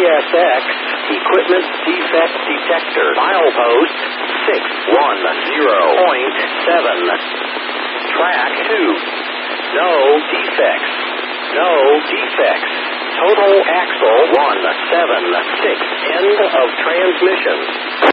CSX Equipment Defect Detector. Milepost 610.7. Track 2. No defects. No defects. Total axle 176. End of transmission.